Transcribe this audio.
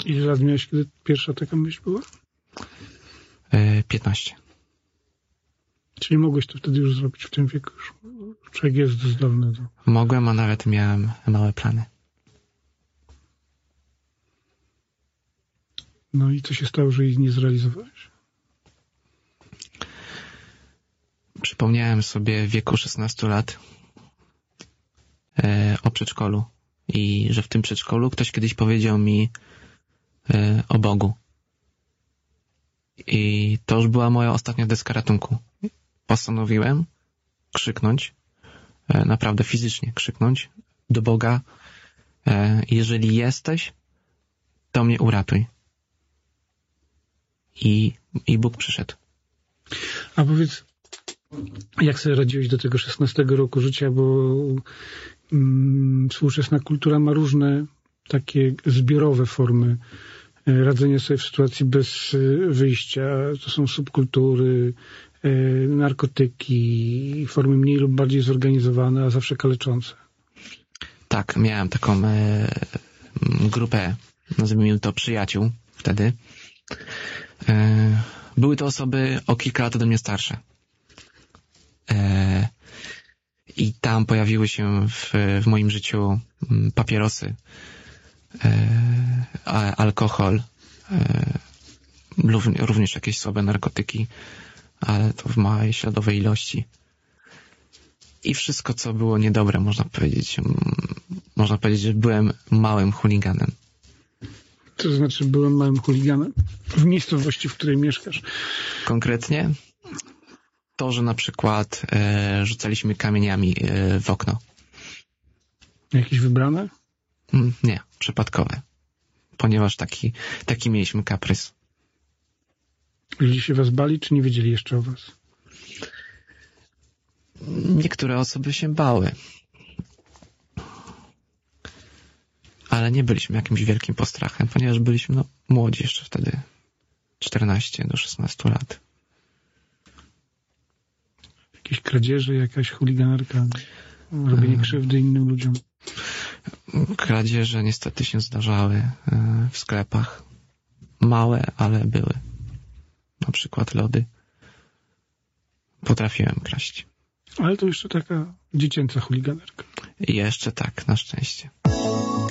Ile lat miałeś, kiedy pierwsza taka myśl była? 15. Czyli mogłeś to wtedy już zrobić w tym wieku? Już człowiek jest zdolny do... Mogłem, a nawet miałem małe plany. No i co się stało, że ich nie zrealizowałeś? Przypomniałem sobie w wieku 16 lat o przedszkolu i że w tym przedszkolu ktoś kiedyś powiedział mi o Bogu. I to już była moja ostatnia deska ratunku. Postanowiłem krzyknąć, naprawdę fizycznie krzyknąć do Boga: jeżeli jesteś, to mnie uratuj. I Bóg przyszedł. A powiedz, jak sobie radziłeś do tego 16 roku życia, bo współczesna kultura ma różne takie zbiorowe formy radzenia sobie w sytuacji bez wyjścia. To są subkultury, narkotyki, formy mniej lub bardziej zorganizowane, a zawsze kaleczące. Tak, miałem taką grupę, nazwijmy to przyjaciół wtedy. Były to osoby o kilka lat ode mnie starsze. I tam pojawiły się w moim życiu papierosy, alkohol, również jakieś słabe narkotyki, ale to w małej, śladowej ilości. I wszystko, co było niedobre, można powiedzieć. Można powiedzieć, że byłem małym chuliganem. Co to znaczy byłem małym chuliganem? W miejscowości, w której mieszkasz? Konkretnie to, że na przykład rzucaliśmy kamieniami w okno. Jakieś wybrane? Nie, przypadkowe. Ponieważ taki mieliśmy kaprys. Ludzie się was bali, czy nie wiedzieli jeszcze o was? Niektóre osoby się bały. Ale nie byliśmy jakimś wielkim postrachem, ponieważ byliśmy młodzi jeszcze wtedy. 14 do 16 lat. Jakieś kradzieże, jakaś chuliganerka, robienie krzywdy innym ludziom? Kradzieże niestety się zdarzały w sklepach. Małe, ale były. Na przykład lody. Potrafiłem kraść. Ale to jeszcze taka dziecięca chuliganerka. I jeszcze tak, na szczęście.